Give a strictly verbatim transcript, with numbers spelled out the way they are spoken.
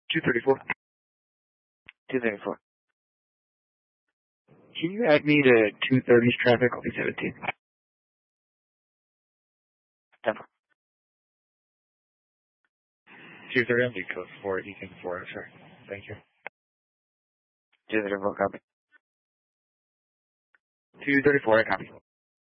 two thirty-four. two thirty-four. Can you add me to two thirty's traffic? I'll be seventeen. ten. two thirty, I'll be code four, Ethan four, sir. Thank you. two thirty-four, copy. two thirty-four, I copy.